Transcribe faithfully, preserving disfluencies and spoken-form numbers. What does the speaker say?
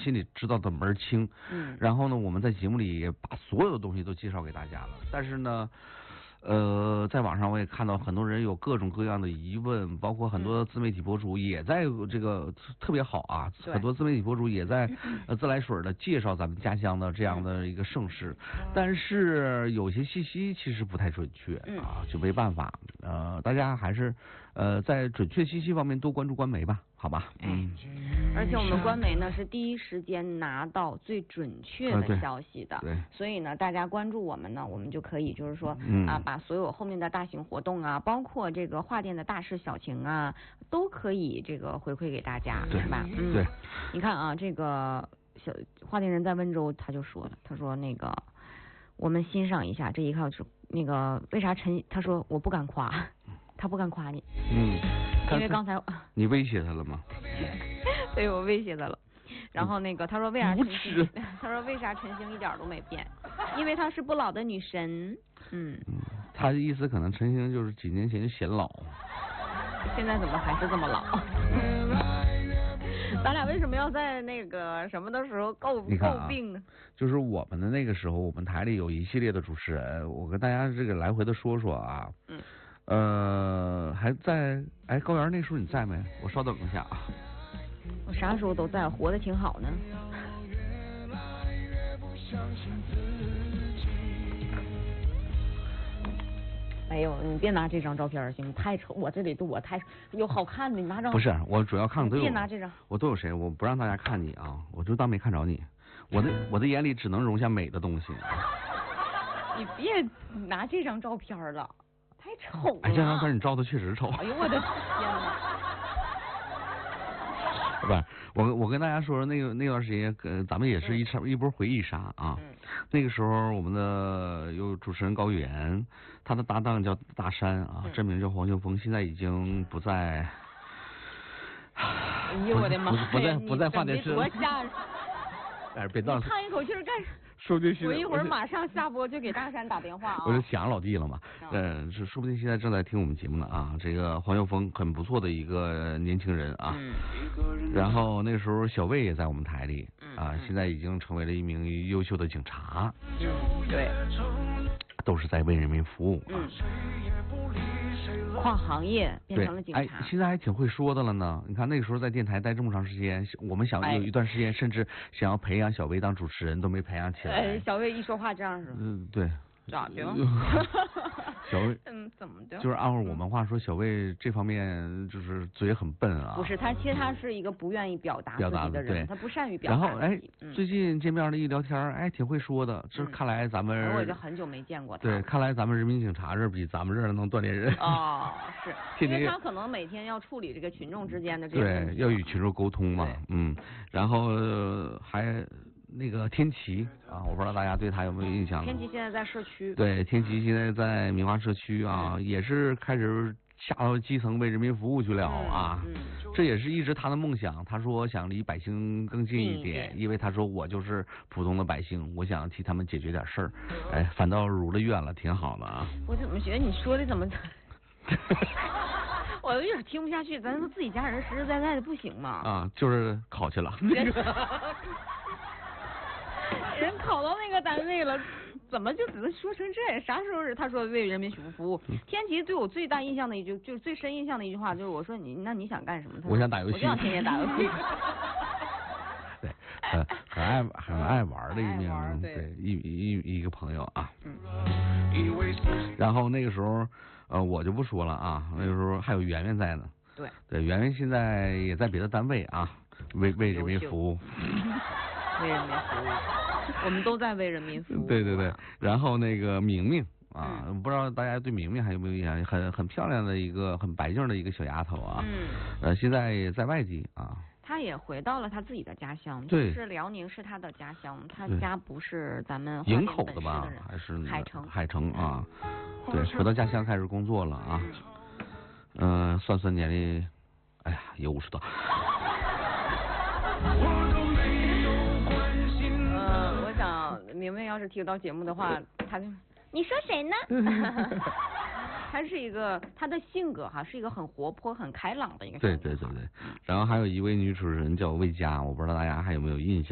心里知道的门儿清。 嗯。 然后呢，我们在节目里也把所有的东西都介绍给大家了。但是呢，呃，在网上我也看到很多人有各种各样的疑问，包括很多自媒体博主也在这个特别好啊，很多自媒体博主也在呃自来水的介绍咱们家乡的这样的一个盛世，但是有些信息其实不太准确啊，就没办法。呃，大家还是呃在准确信息方面多关注官媒吧，好吧？嗯。 而且我们官媒呢是第一时间拿到最准确的消息的， 呃、对， 所以呢，大家关注我们呢，我们就可以就是说、 嗯、 啊，把所有后面的大型活动啊，包括这个话店的大事小情啊，都可以这个回馈给大家， 对是吧？嗯， 对。 你看啊，这个小话店人在温州他就说了，他说那个我们欣赏一下这一靠是那个为啥陈他说我不敢夸，他不敢夸你， 嗯， 因为刚才你威胁他了吗？ 对，我威胁他了。然后那个他说为啥陈星，他说为啥陈星一点都没变？因为她是不老的女神。嗯， 嗯他的意思可能陈星就是几年前就显老， 现在怎么还是这么老？咱俩为什么要在那个什么的时候诟诟病呢？ 就是我们的那个时候，我们台里有一系列的主持人，我跟大家这个来回的说说啊。 嗯。 呃，还在哎，高原那时候你在没？我稍等一下啊。 我啥时候都在，活得挺好呢。哎呦，你别拿这张照片行吗？太丑，我这里都我太有好看的，你拿张。 不是，我主要看都有。 别拿这张。 我都有谁？我不让大家看你啊，我就当没看着你。我的我的眼里只能容下美的东西。 你别拿这张照片了。太丑了！ 哎，这张片你照的确实丑。 哎呦我的天哪！ 不是，我我跟大家说，那个那段时间，呃，咱们也是一场、嗯、一波回忆杀啊。 嗯。那个时候，我们的有主持人高原，他的搭档叫大山啊， 嗯、 真名叫黄秀峰，现在已经不在。 哎呦我的妈呀！ 不在不在话电视。 多吓人！ 哎，别闹！ 叹一口气儿干啥？ 说不定我一会儿马上下播就给大山打电话啊！ 我就想老弟了嘛，嗯，是说不定现在正在听我们节目呢啊。这个黄秀峰很不错的一个年轻人啊， 嗯、 然后那个时候小魏也在我们台里、 嗯、 啊，现在已经成为了一名优秀的警察， 嗯，对， 都是在为人民服务啊。 嗯跨行业变成了警察， 哎，现在还挺会说的了呢。你看那个时候在电台待这么长时间，我们想有一段时间，甚至想要培养小薇当主持人，都没培养起来。 哎，小薇一说话这样是吧？ 嗯，对。 咋的？ 小魏， 嗯，怎么的？ 就是按照我们话说，小魏这方面就是嘴很笨啊。 不是，他其实他是一个不愿意表达自己的人，他不善于表达。然后哎， 嗯、 最近见面了一聊天，哎，挺会说的。这看来咱们、 嗯、我已经很久没见过他。 对，看来咱们人民警察这比咱们这儿能锻炼人。 哦，是， 天天因为他可能每天要处理这个群众之间的这个。对，要与群众沟通嘛，嗯，然后、呃、还。那个天琪啊，我不知道大家对他有没有印象。 天琪现在在社区。 对，天琪现在在明华社区啊，嗯、也是开始下到基层为人民服务去了啊。 嗯，嗯这也是一直他的梦想。他说想离百姓更近一点， 嗯、 因为他说我就是普通的百姓，我想替他们解决点事儿。哎，反倒如了愿了，挺好的啊。 我怎么觉得你说的怎么？我有点听不下去，咱说自己家人实实在在的不行吗？ 啊，就是考去了。 人考到那个单位了，怎么就只能说成这样？啥时候是他说为人民服务？天琪对我最大印象的一句，就是最深印象的一句话，就是我说你，那你想干什么？ 我想打游戏， 我就想天天打游戏。 对，很很爱很爱玩的一名，对一一一个朋友啊。 嗯。 然后那个时候，呃，我就不说了啊。那个时候还有圆圆在呢。 对。 对，圆圆现在也在别的单位啊，为为人民服务。 为人民服务，我们都在为人民服务。 对对对，然后那个明明啊， 嗯、 不知道大家对明明还有没有印象？很很漂亮的一个很白净的一个小丫头啊。 嗯。 呃，现在也在外地啊。 她也回到了她自己的家乡， 对， 是辽宁是她的家乡，她家不是咱们营口的吧？还是海城？ 海城啊，对，回到家乡开始工作了啊。嗯、呃，算算年龄，哎呀，也五十多。 明明要是听到节目的话，他就你说谁呢？他是一个他的性格哈，是一个很活泼、很开朗的一个。 对对对对，然后还有一位女主持人叫魏佳，我不知道大家还有没有印象。